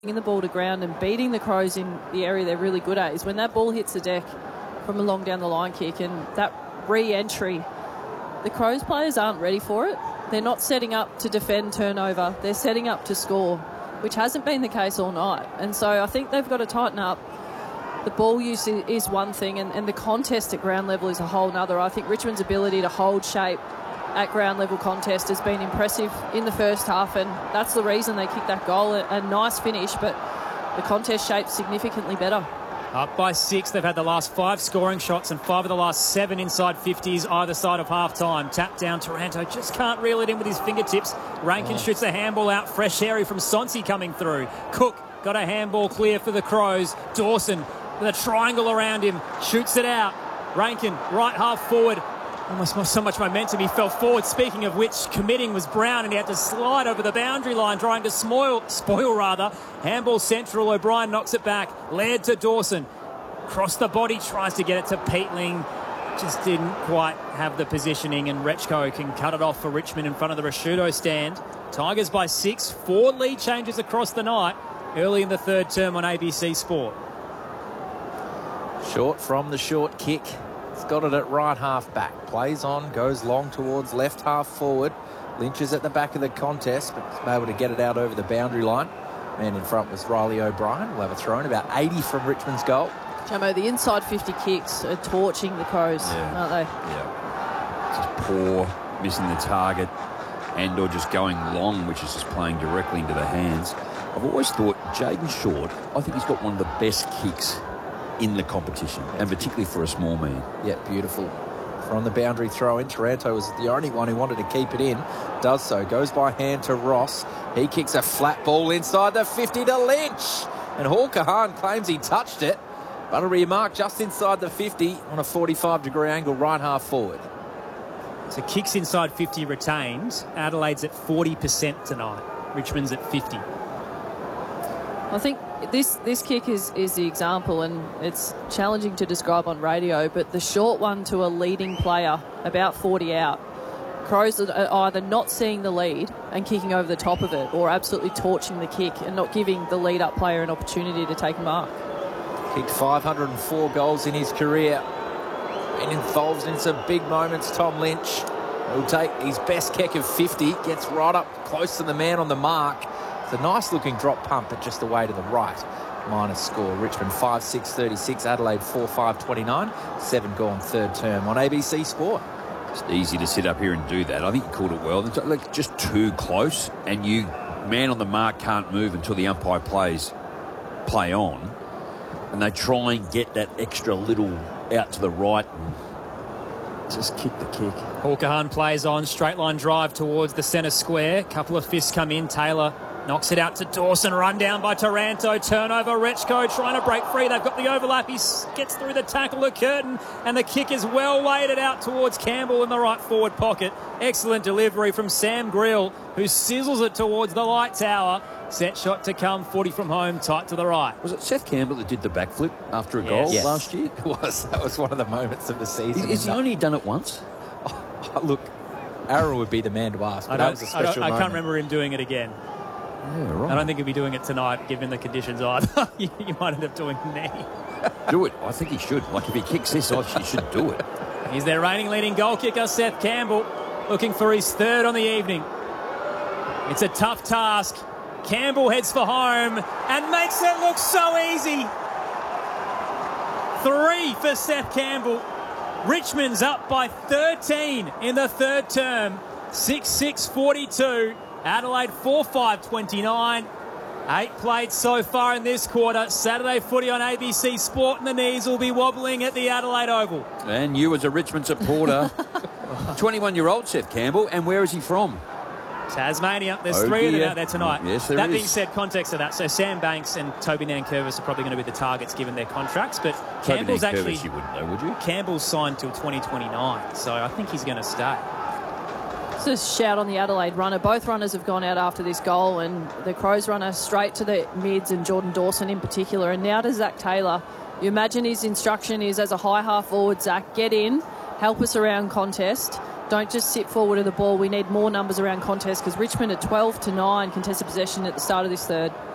in the ball to ground and beating the Crows in the area they're really good at is when that ball hits the deck from a long down the line kick and that re-entry, the Crows players aren't ready for it. They're not setting up to defend turnover. They're setting up to score, which hasn't been the case all night. And so I think they've got to tighten up. The ball use is one thing, and the contest at ground level is a whole nother. I think Richmond's ability to hold shape at ground level contest has been impressive in the first half, and that's the reason they kicked that goal. A nice finish, but the contest shape's significantly better. Up by 6. They've had the last 5 scoring shots and 5 of the last 7 inside 50s either side of half-time. Tap down, Taranto just can't reel it in with his fingertips. Rankin shoots a handball out. Fresh airy from Sonsi coming through. Cook got a handball clear for the Crows. Dawson with a triangle around him. Shoots it out. Rankin, right half forward. Almost so much momentum, he fell forward. Speaking of which, committing was Brown, and he had to slide over the boundary line, trying to spoil. Handball central, O'Brien knocks it back. Laird to Dawson. Cross the body, tries to get it to Peatling. Just didn't quite have the positioning, and Rechko can cut it off for Richmond in front of the Rashudo stand. Tigers by 6. 4 lead changes across the night, early in the third term on ABC Sport. Short from the short kick. He's got it at right half back. Plays on, goes long towards left half forward. Lynch is at the back of the contest, but he's able to get it out over the boundary line. Man in front was Riley O'Brien. We'll have a throw in about 80 from Richmond's goal. Jamo, the inside 50 kicks are torching the Crows, aren't they? Yeah. Just poor, missing the target, and or just going long, which is just playing directly into the hands. I've always thought Jaden Short, I think he's got one of the best kicks in the competition, and particularly for a small man. Yeah, beautiful. From the boundary throw in, Taranto was the only one who wanted to keep it in. Does so. Goes by hand to Ross. He kicks a flat ball inside the 50 to Lynch. And Hawker Hahn claims he touched it, but it'll be marked just inside the 50 on a 45-degree angle right half forward. So kicks inside 50 retained. Adelaide's at 40% tonight. Richmond's at 50. I think this kick is the example, and it's challenging to describe on radio, but the short one to a leading player, about 40 out, Crows are either not seeing the lead and kicking over the top of it, or absolutely torching the kick and not giving the lead-up player an opportunity to take a mark. Kicked 504 goals in his career. Been involved in some big moments, Tom Lynch. He'll take his best kick of 50, gets right up close to the man on the mark. It's a nice-looking drop pump, but just away to the right. Minus score. Richmond 5-6-36, Adelaide 4-5-29. 7 gone third term on ABC Sport. It's easy to sit up here and do that. I think you called it well. It's like just too close, and you, man on the mark, can't move until the umpire play on. And they try and get that extra little out to the right and just kick the kick. Hawker Hahn plays on, straight line drive towards the centre square. Couple of fists come in. Taylor knocks it out to Dawson, run down by Taranto, turnover, Rechko trying to break free. They've got the overlap, he gets through the tackle of Curtin, and the kick is well weighted out towards Campbell in the right forward pocket. Excellent delivery from Sam Grill, who sizzles it towards the light tower. Set shot to come, 40 from home, tight to the right. Was it Seth Campbell that did the backflip after a goal last year? It was. That was one of the moments of the season. Has he only done it once? Look, Arrow would be the man to ask, but that was a special moment. I can't remember him doing it again. Yeah, right. I don't think he'll be doing it tonight, given the conditions either. You might end up doing knee. Do it. I think he should. Like, if he kicks this off, he should do it. He's their reigning leading goal kicker, Seth Campbell, looking for his third on the evening. It's a tough task. Campbell heads for home and makes it look so easy. 3 for Seth Campbell. Richmond's up by 13 in the third term. 6-6-42. Adelaide 4-5-29. 8 played so far in this quarter. Saturday footy on ABC Sport, and the knees will be wobbling at the Adelaide Oval. And you as a Richmond supporter, 21-year-old Seth Campbell, and where is he from? Tasmania. There's 3 of them out there tonight. Yes, there that is. being said, context of that. So Sam Banks and Toby Nankervis are probably going to be the targets given their contracts. But Campbell's actually... you wouldn't know, would you? Campbell's signed till 2029. So I think he's going to stay. Just a shout on the Adelaide runner. Both runners have gone out after this goal, and the Crows runner straight to the mids, and Jordan Dawson in particular. And now to Zach Taylor. You imagine his instruction is, as a high half forward, Zach, get in, help us around contest. Don't just sit forward of the ball. We need more numbers around contest, because Richmond at 12-9 contested possession at the start of this third.